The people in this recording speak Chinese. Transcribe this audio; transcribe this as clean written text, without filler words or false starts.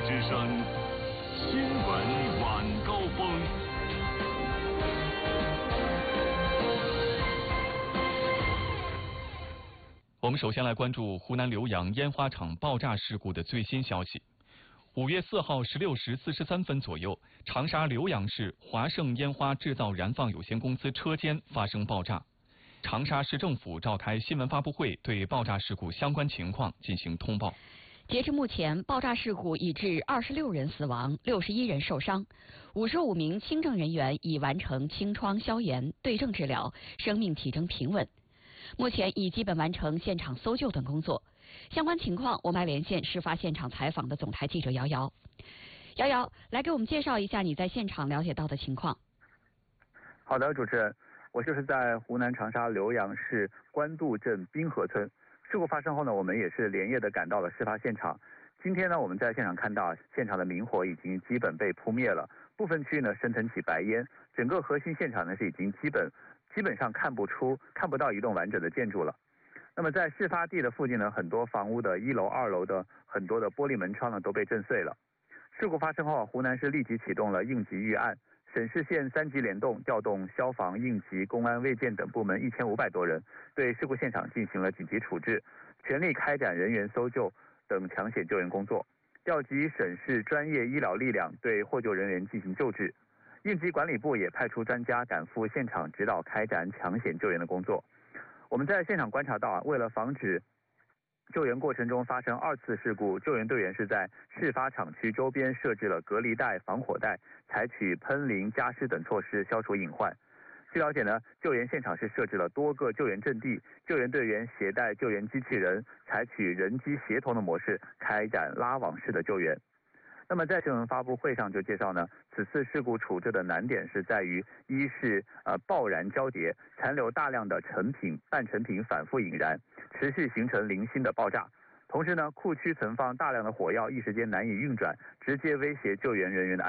之声新闻晚高峰。我们首先来关注湖南浏阳烟花厂爆炸事故的最新消息。5月4号16时43分左右，长沙浏阳市华盛烟花制造燃放有限公司车间发生爆炸。长沙市政府召开新闻发布会，对爆炸事故相关情况进行通报。 截至目前，爆炸事故已致26人死亡，61人受伤，55名清症人员已完成清创消炎、对症治疗，生命体征平稳。目前已基本完成现场搜救等工作。相关情况，我们来连线事发现场采访的总台记者瑶瑶。瑶瑶，来给我们介绍一下你在现场了解到的情况。 好的，主持人，我就是在湖南长沙浏阳市官渡镇滨河村。事故发生后呢，我们也是连夜的赶到了事发现场。今天呢，我们在现场看到现场的明火已经基本被扑灭了，部分区域呢升腾起白烟，整个核心现场呢是已经基本上看不到一栋完整的建筑了。那么在事发地的附近呢，很多房屋的1楼、2楼的很多的玻璃门窗呢都被震碎了。事故发生后，湖南市立即启动了应急预案，沈市县3级联动，调动消防、应急、公安、卫健等部门1500多人，对事故现场进行了紧急处置，全力开展人员搜救等抢险救援工作，调集省市专业医疗力量对获救人员进行救治。应急管理部也派出专家赶赴现场指导开展抢险救援的工作。我们在现场观察到为了防止救援过程中发生2次事故，救援队员是在事发厂区周边设置了隔离带、防火带，采取喷淋、加湿等措施消除隐患。据了解呢，救援现场是设置了多个救援阵地，救援队员携带救援机器人，采取人机协同的模式开展拉网式的救援。那么在新闻发布会上就介绍呢，此次事故处置的难点是在于，一是爆燃交叠，残留大量的成品、半成品反复引燃，持续形成零星的爆炸。同时呢，库区存放大量的火药，一时间难以运转，直接威胁救援人员的安全。